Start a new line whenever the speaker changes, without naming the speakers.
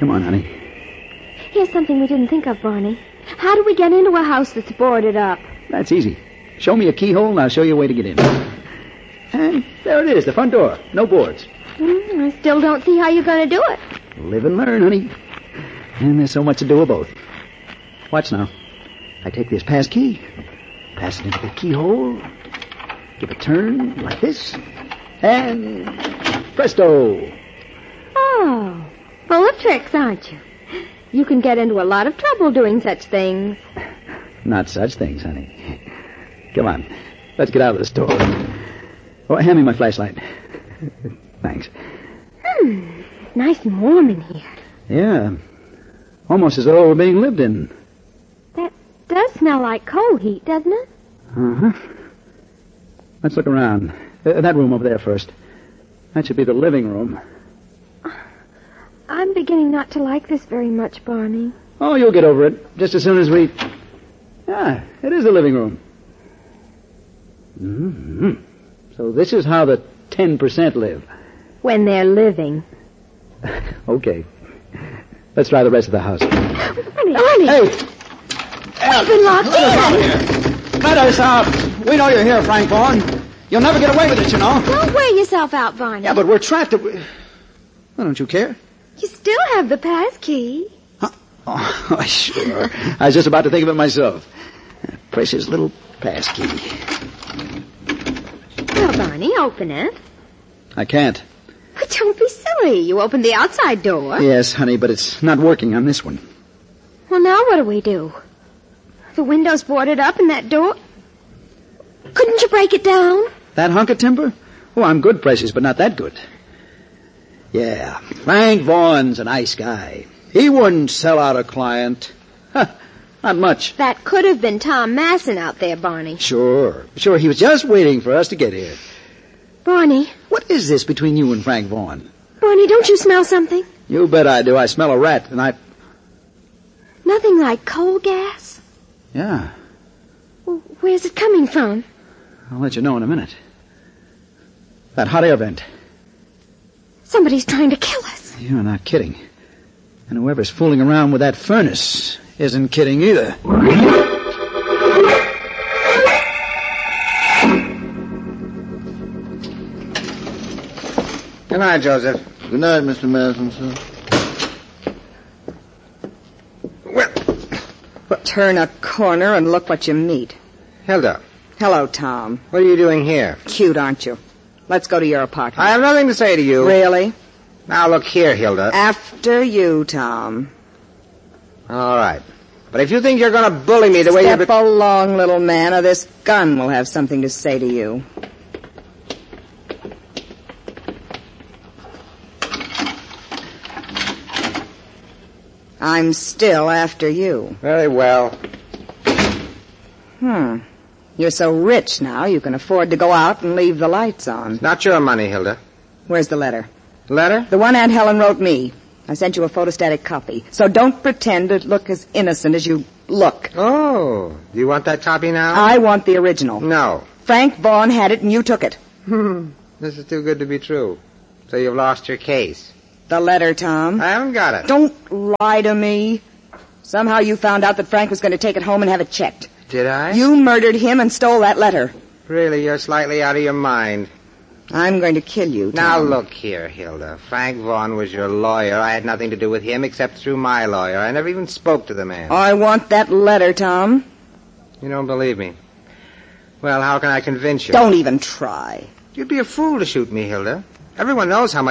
Come on, honey.
Here's something we didn't think of, Barney. How do we get into a house that's boarded up?
That's easy. Show me a keyhole and I'll show you a way to get in. And there it is, the front door. No boards.
I still don't see how you're going to do it.
Live and learn, honey. And there's so much to do with both. Watch now. I take this pass key, pass it into the keyhole, give a turn like this, and presto!
Oh, full of tricks, aren't you? You can get into a lot of trouble doing such things.
Not such things, honey. Come on, let's get out of the store. Oh, hand me my flashlight. Thanks.
It's nice and warm in here.
Yeah, almost as though we're being lived in.
That does smell like coal heat, doesn't it?
Uh-huh. Let's look around. That room over there first. That should be the living room.
I'm beginning not to like this very much, Barney.
Oh, you'll get over it just as soon as we... Ah, it is the living room. Mm-hmm. So this is how the 10% live.
When they're living.
Okay. Let's try the rest of the house.
Barney!
Hey!
We've been locked in!
Let us out! We know you're here, Frank Vaughn. You'll never get away with it, you know.
Don't wear yourself out, Barney.
Yeah, but we're trapped. Well, don't you care?
You still have the pass key.
Huh? Oh, sure. I was just about to think of it myself. Precious little pass key.
Well, Barney, open it.
I can't.
But don't be silly. You opened the outside door.
Yes, honey, but it's not working on this one.
Well, now what do we do? The window's boarded up and that door... Couldn't you break it down?
That hunk of timber? Oh, I'm good, Precious, but not that good. Yeah, Frank Vaughan's a nice guy. He wouldn't sell out a client. Huh, not much.
That could have been Tom Masson out there, Barney.
Sure. He was just waiting for us to get here.
Barney.
What is this between you and Frank Vaughn?
Barney, don't you smell something?
You bet I do. I smell a rat, and I...
Nothing like coal gas?
Yeah.
Well, where's it coming from?
I'll let you know in a minute. That hot air vent.
Somebody's trying to kill us.
You're not kidding. And whoever's fooling around with that furnace isn't kidding either.
Good night, Joseph.
Good night, Mr. Madison, sir.
Well, turn a corner and look what you meet.
Hilda.
Hello, Tom.
What are you doing here?
Cute, aren't you? Let's go to your apartment.
I have nothing to say to you.
Really?
Now, look here, Hilda.
After you, Tom.
All right. But if you think you're going to bully me the way you've
Step along, little man, or this gun will have something to say to you. I'm still after you.
Very well.
You're so rich now, you can afford to go out and leave the lights on.
Not your money, Hilda.
Where's the letter?
Letter?
The one Aunt Helen wrote me. I sent you a photostatic copy. So don't pretend to look as innocent as you look.
Oh, do you want that copy now?
I want the original.
No.
Frank Vaughn had it and you took it.
This is too good to be true. So you've lost your case.
The letter, Tom.
I haven't got it.
Don't lie to me. Somehow you found out that Frank was going to take it home and have it checked.
Did I?
You murdered him and stole that letter.
Really, you're slightly out of your mind.
I'm going to kill you, Tom.
Now, look here, Hilda. Frank Vaughn was your lawyer. I had nothing to do with him except through my lawyer. I never even spoke to the man.
I want that letter, Tom.
You don't believe me. Well, how can I convince you?
Don't even try.
You'd be a fool to shoot me, Hilda. Everyone knows how much